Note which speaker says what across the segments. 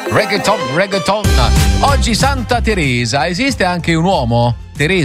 Speaker 1: Reggaeton. Oggi Santa Teresa. Esiste anche un uomo?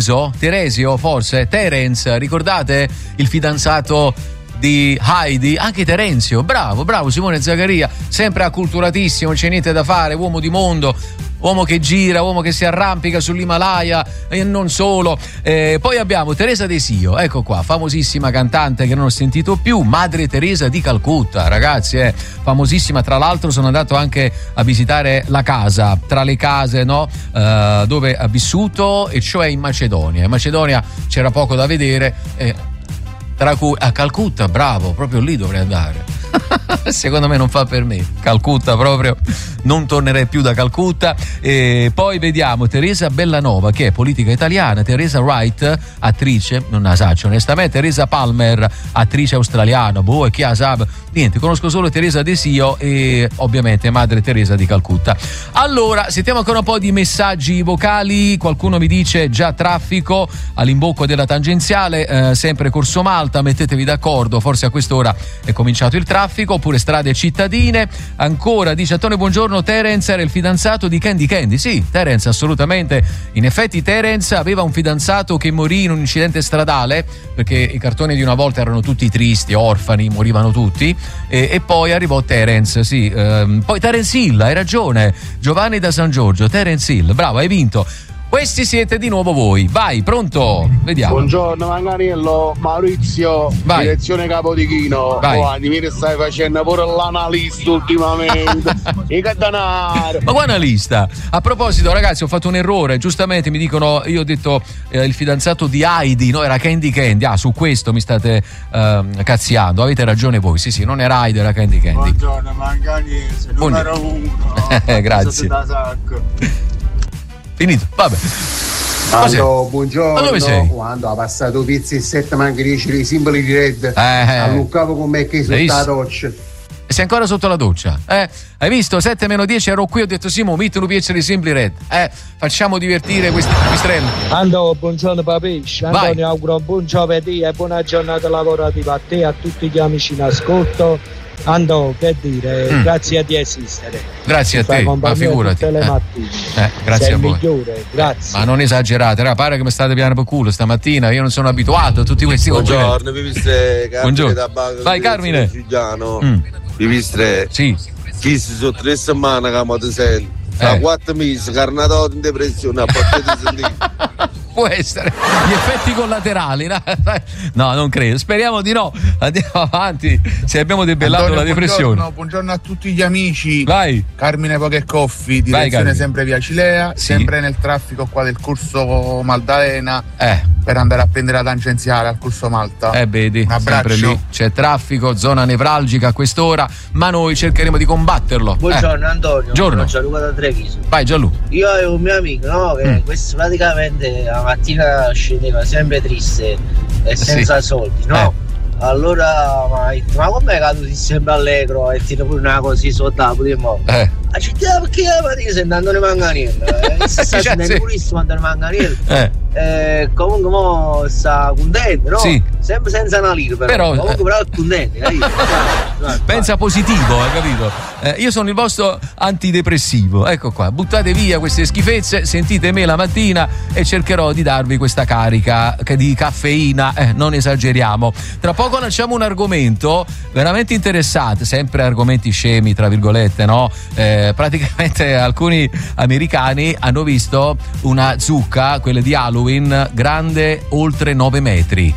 Speaker 1: Teresio forse? Terence, ricordate? Il fidanzato di Heidi, anche Terenzio. Bravo Simone Zaccaria, sempre acculturatissimo, c'è niente da fare, uomo di mondo, uomo che gira, uomo che si arrampica sull'Himalaya e non solo. Poi abbiamo Teresa De Sio, ecco qua, famosissima cantante che non ho sentito più, Madre Teresa di Calcutta, ragazzi, famosissima. Tra l'altro sono andato anche a visitare la casa, tra le case, no, dove ha vissuto, e cioè in Macedonia. In Macedonia c'era poco da vedere, tra cui a Calcutta, bravo, proprio lì dovrei andare. Secondo me non fa per me Calcutta, proprio non tornerei più da Calcutta. E poi vediamo Teresa Bellanova, che è politica italiana, Teresa Wright, attrice, non la saccio onestamente, Teresa Palmer, attrice australiana, e chi la sa, niente, conosco solo Teresa De Sio e ovviamente Madre Teresa di Calcutta. Allora, sentiamo ancora un po' di messaggi vocali. Qualcuno mi dice già traffico all'imbocco della tangenziale, sempre Corso Malta, mettetevi d'accordo, forse a quest'ora è cominciato il traffico, oppure strade cittadine. Ancora dice Antonio, buongiorno, Terence era il fidanzato di Candy. Sì, Terence, assolutamente. In effetti Terence aveva un fidanzato che morì in un incidente stradale, perché i cartoni di una volta erano tutti tristi, orfani, morivano tutti, e poi arrivò Terence, sì. Poi Terence Hill, hai ragione, Giovanni da San Giorgio, Terence Hill, bravo, hai vinto. Questi siete di nuovo voi. Vai, pronto? Vediamo.
Speaker 2: Buongiorno Manganiello, Maurizio,
Speaker 1: vai.
Speaker 2: Direzione Capodichino.
Speaker 1: Vai.
Speaker 2: Mi stai facendo pure l'analista ultimamente. Mica denaro.
Speaker 1: Ma quale analista? A proposito, ragazzi, ho fatto un errore. Giustamente mi dicono, io ho detto il fidanzato di Heidi, no, era Candy. Su questo mi state cazziando. Avete ragione voi. Sì, non era Heidi, era Candy.
Speaker 2: Buongiorno Manganiese, numero 1.
Speaker 1: Grazie. Finito, vabbè.
Speaker 2: Buongiorno.
Speaker 1: Ma dove sei?
Speaker 2: Quando ha passato pizzi e 7 manchi 10 dei simboli di Red, alluccavo con me che sotto la doccia.
Speaker 1: E sei ancora sotto la doccia? Hai visto? 7-10 ero qui, ho detto Simo, metti un piezzo di Simply Red. Facciamo divertire questi pistrelli.
Speaker 3: Buongiorno Papisci. Antonio, auguro un buon giovedì e buona giornata lavorativa a te e a tutti gli amici in ascolto. Che dire, grazie di esistere.
Speaker 1: Grazie a te, ma figurati.
Speaker 3: Tutte le mattine.
Speaker 1: Grazie
Speaker 3: sei
Speaker 1: a voi.
Speaker 3: Migliore, grazie.
Speaker 1: Ma non esagerate, pare che mi state piano per culo stamattina, io non sono abituato a tutti questi complimenti.
Speaker 2: Buongiorno, Vivistre Carmine da Bago.
Speaker 1: Vai Carmine.
Speaker 2: Vivistre.
Speaker 1: Sì.
Speaker 2: Fissi sono 3 settimane che mi senti. Da 4 mesi, carnato in depressione, a parte di sentire.
Speaker 1: Può essere gli effetti collaterali, no, non credo, speriamo di no. Andiamo avanti, se abbiamo debellato Antonio, la depressione.
Speaker 2: Buongiorno a tutti gli amici.
Speaker 1: Vai.
Speaker 2: Carmine Poker Coffee, direzione sempre via Cilea, sì. Sempre nel traffico qua del Corso Maddalena, per andare a prendere la tangenziale al Corso Malta.
Speaker 1: Vedi,
Speaker 2: un abbraccio.
Speaker 1: Sempre lì c'è traffico, zona nevralgica a quest'ora, ma noi cercheremo di combatterlo.
Speaker 3: Buongiorno Antonio.
Speaker 1: Buongiorno.
Speaker 3: Gianluca da Treviso.
Speaker 1: Vai Gianluca.
Speaker 3: Io avevo un mio amico, no, che questo praticamente la mattina scendeva sempre triste e senza soldi, no? Allora mi ha detto, ma com'è che tu sei sempre allegro e tiri pure una così sotto la prima? Ma ci dico, perché la mattina sei andando in Manganiello? Sta facendo purissimo andare in Manganiello. Comunque mo sta contento, no?
Speaker 1: Sì.
Speaker 3: Sempre senza una lira però è contento, capito?
Speaker 1: Pensa positivo, hai capito? Io sono il vostro antidepressivo, ecco qua, buttate via queste schifezze, sentite me la mattina e cercherò di darvi questa carica di caffeina, non esageriamo. Tra poco lanciamo un argomento veramente interessante, sempre argomenti scemi tra virgolette, no? Praticamente alcuni americani hanno visto una zucca, quella di Halloween, grande oltre 9 metri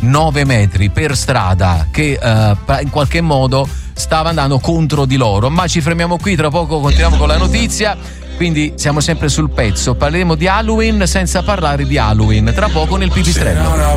Speaker 1: per strada, che in qualche modo stava andando contro di loro. Ma ci fermiamo qui, tra poco continuiamo con la notizia, quindi siamo sempre sul pezzo. Parleremo di Halloween senza parlare di Halloween, tra poco nel Pipistrello.